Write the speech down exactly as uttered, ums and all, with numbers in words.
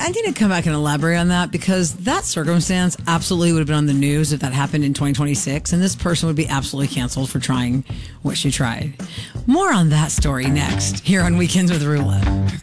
I need to come back and elaborate on that because that circumstance absolutely would have been on the news if that happened in twenty twenty-six, and this person would be absolutely canceled for trying what she tried. More on that story next here on Weekends with Rula.